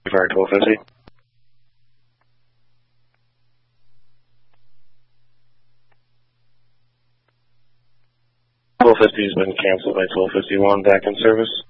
Fire 1250. 1250 has been canceled by 1251. Back in service.